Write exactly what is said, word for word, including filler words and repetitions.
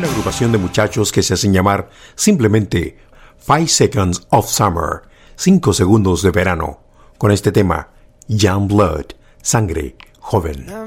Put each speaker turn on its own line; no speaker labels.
una agrupación de muchachos que se hacen llamar simplemente Five Seconds of Summer, cinco segundos de verano, con este tema, Young Blood, sangre joven.